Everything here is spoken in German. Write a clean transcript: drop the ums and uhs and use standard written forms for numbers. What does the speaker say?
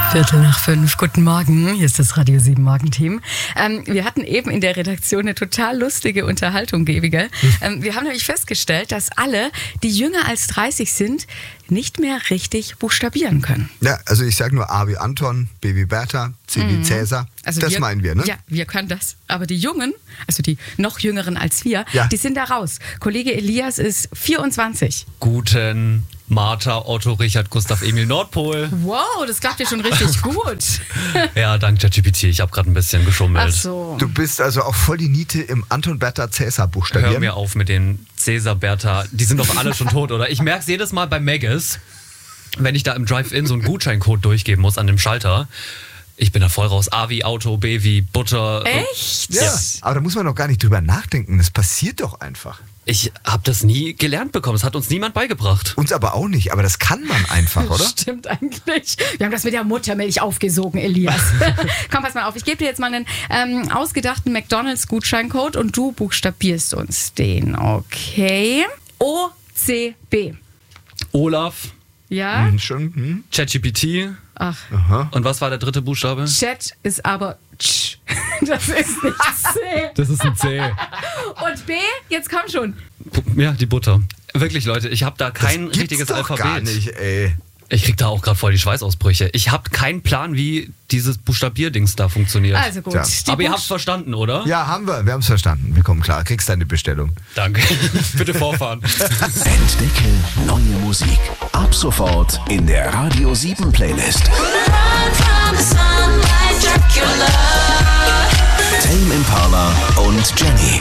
4:45. Guten Morgen, hier ist das Radio 7 Morgenteam. Wir hatten eben in der Redaktion eine total lustige Unterhaltung, Gebige. Wir haben nämlich festgestellt, dass alle, die jünger als 30 sind, nicht mehr richtig buchstabieren können. Ja, also ich sage nur A wie Anton, B wie Bertha, C wie Cäsar. Also das meinen wir, ne? Ja, wir können das. Aber die Jungen, also die noch Jüngeren als wir, die sind da raus. Kollege Elias ist 24. Guten Martha, Otto, Richard, Gustav, Emil, Nordpol. Wow, das klappt ja schon richtig gut. Ja, dank ChatGPT. Ich habe gerade ein bisschen geschummelt. Ach so. Du bist also auch voll die Niete im Anton, Bertha, Cäsar buchstabieren. Hör mir auf mit den Cäsar, Bertha. Die sind doch alle schon tot, oder? Ich merke es jedes Mal bei Maggis, wenn ich da im Drive-In so einen Gutscheincode durchgeben muss an dem Schalter. Ich bin da voll raus. A wie Auto, B wie Butter. Echt? Ja, aber da muss man doch gar nicht drüber nachdenken. Das passiert doch einfach. Ich habe das nie gelernt bekommen. Das hat uns niemand beigebracht. Uns aber auch nicht, aber das kann man einfach, oder? Stimmt eigentlich. Wir haben das mit der Muttermilch aufgesogen, Elias. Komm, pass mal auf. Ich gebe dir jetzt mal einen ausgedachten McDonalds-Gutscheincode und du buchstabierst uns den. Okay. O-C-B. Olaf, Ja? Schon, ChatGPT. Ach, Und was war der dritte Buchstabe? Chat ist aber Tsch. Das ist nicht C. Das ist ein C. Und B? Jetzt komm schon. Ja, die Butter. Wirklich, Leute, ich habe da kein gibt's richtiges doch Alphabet. gar nicht, ey. Ich krieg da auch gerade voll die Schweißausbrüche. Ich habe keinen Plan, wie dieses Buchstabierdings da funktioniert. Also gut. Tja. Die Aber ihr habt's verstanden, oder? Ja, haben wir. Wir haben es verstanden. Wir kommen klar. Kriegst deine Bestellung. Danke. Bitte vorfahren. Entdecke neue Musik. Ab sofort in der Radio 7 Playlist. Tame Impala und Jenny.